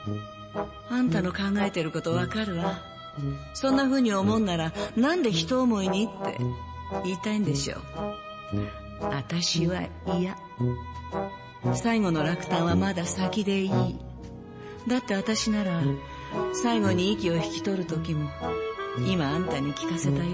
あんたの考えてることわかるわ。そんな風に思うんならなんで一思いにって言いたいんでしょう。私は嫌。最後の落胆はまだ先でいい。だって私なら最後に息を引き取る時も今あんたに聞かせたよ